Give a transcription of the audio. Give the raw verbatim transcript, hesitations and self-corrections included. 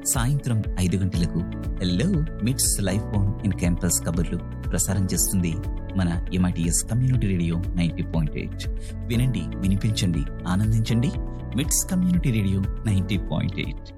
సాయంత్రం ఐదు గంటలకు హలో మిట్స్ లైఫ్ ఆన్ ఇన్ క్యాంపస్ కబుర్లు ప్రసారం చేస్తుంది మన MITS community radio ninety point eight. వినండి, వినిపించండి, ఆనందించండి. మిట్స్ community radio ninety point eight.